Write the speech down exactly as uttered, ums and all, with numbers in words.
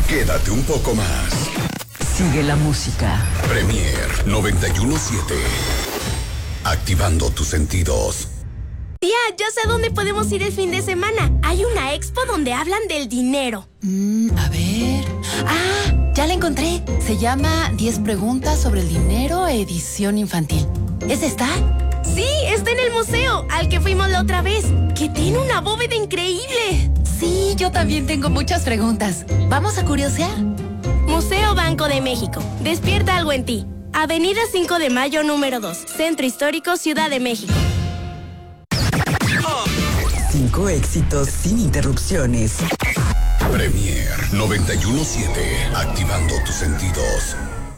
Quédate un poco más. Sigue la música. Premier noventa y uno siete. Activando tus sentidos. Tía, ya sé a dónde podemos ir el fin de semana. Hay una expo donde hablan del dinero. Mm, a ver... ¡Ah! Ya la encontré. Se llama diez preguntas sobre el dinero, edición infantil. ¿Es esta? Sí, está en el museo, al que fuimos la otra vez, que tiene una bóveda increíble. Sí, yo también tengo muchas preguntas. ¿Vamos a curiosear? Museo Banco de México. Despierta algo en ti. Avenida cinco de Mayo, número dos. Centro Histórico, Ciudad de México. Cinco éxitos sin interrupciones. Premier noventa y uno siete. Activando tus sentidos.